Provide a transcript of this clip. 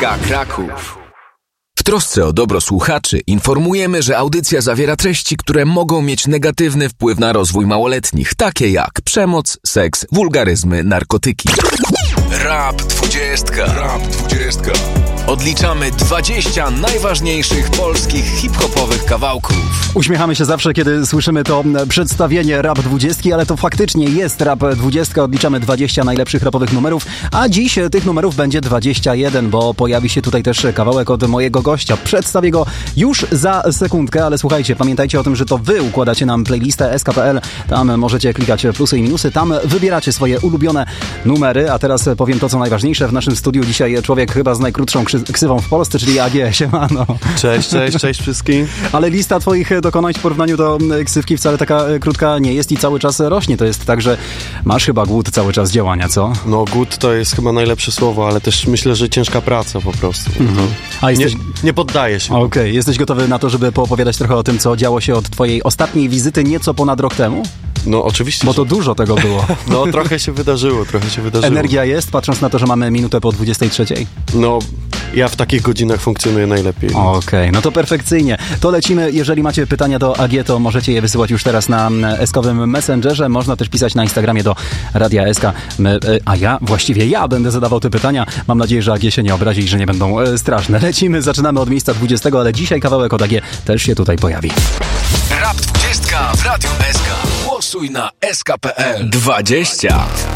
SK Kraków. W trosce o dobro słuchaczy informujemy, że audycja zawiera treści, które mogą mieć negatywny wpływ na rozwój małoletnich, takie jak przemoc, seks, wulgaryzmy, narkotyki. Rap 20. Rap 20. Odliczamy 20 najważniejszych polskich hip-hopowych kawałków. Uśmiechamy się zawsze, kiedy słyszymy to przedstawienie Rap 20, ale to faktycznie jest Rap 20. Odliczamy 20 najlepszych rapowych numerów, a dziś tych numerów będzie 21, bo pojawi się tutaj też kawałek od mojego gościa. Przedstawię go już za sekundkę, ale słuchajcie, pamiętajcie o tym, że to wy układacie nam playlistę SK.pl. Tam możecie klikać plusy i minusy, tam wybieracie swoje ulubione numery, a teraz powiem to, co najważniejsze. W naszym studiu dzisiaj człowiek chyba z najkrótszą ksywą w Polsce, czyli AG. Siemano. Cześć wszystkim. Ale lista twoich dokonań w porównaniu do ksywki wcale taka krótka nie jest i cały czas rośnie. To jest tak, że masz chyba głód cały czas działania, co? No głód to jest chyba najlepsze słowo, ale też myślę, że ciężka praca po prostu. Mhm. A jesteś... nie poddaję się. Okej. Jesteś gotowy na to, żeby poopowiadać trochę o tym, co działo się od twojej ostatniej wizyty nieco ponad rok temu? No oczywiście. Bo to dużo tego było. No trochę się wydarzyło. Energia jest, patrząc na to, że mamy minutę po 23? No, ja w takich godzinach funkcjonuję najlepiej. Okej, no to perfekcyjnie. To lecimy. Jeżeli macie pytania do AG, to możecie je wysyłać już teraz na SK-owym Messengerze. Można też pisać na Instagramie do Radia SK. Właściwie ja będę zadawał te pytania. Mam nadzieję, że AG się nie obrazi i że nie będą straszne. Lecimy, zaczynamy od miejsca 20, ale dzisiaj kawałek od AG też się tutaj pojawi. Rap 20 w Radiu SK. Głosuj na SK.pl. 20.